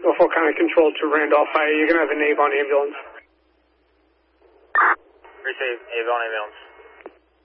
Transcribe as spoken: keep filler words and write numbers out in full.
Norfolk County Control to Randolph. Hi, you're going to have an Avon ambulance. Receive Avon ambulance.